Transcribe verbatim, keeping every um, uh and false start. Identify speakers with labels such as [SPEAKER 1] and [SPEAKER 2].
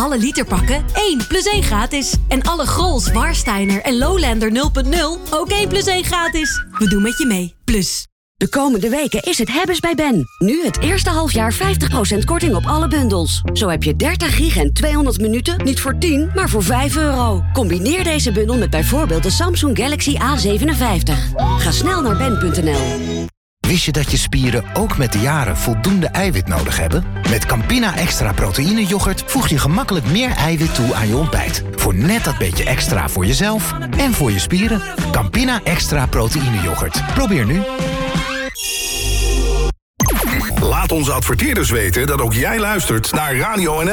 [SPEAKER 1] Alle literpakken één plus één gratis. En alle Grols, Warsteiner en Lowlander nul punt nul ook één plus één gratis. We doen met je mee. Plus.
[SPEAKER 2] De komende weken is het hebben's bij Ben. Nu het eerste halfjaar vijftig procent korting op alle bundels. Zo heb je dertig gig en tweehonderd minuten niet voor tien, maar voor vijf euro. Combineer deze bundel met bijvoorbeeld de Samsung Galaxy A zevenenvijftig. Ga snel naar ben punt n l.
[SPEAKER 3] Wist je dat je spieren ook met de jaren voldoende eiwit nodig hebben? Met Campina Extra Proteïne Yoghurt voeg je gemakkelijk meer eiwit toe aan je ontbijt. Voor net dat beetje extra voor jezelf en voor je spieren. Campina Extra Proteïne Yoghurt. Probeer nu.
[SPEAKER 4] Laat onze adverteerders weten dat ook jij luistert naar Radio N L.